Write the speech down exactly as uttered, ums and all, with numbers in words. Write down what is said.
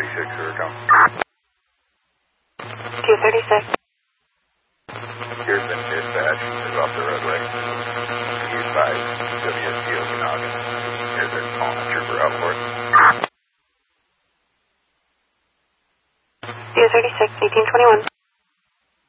thirty-six, here it comes. two thirty-six. Pearson dispatch is off the roadway. Used by W S P Okanagan. Here's a calling a trooper out for it. two thirty-six, eighteen twenty-one.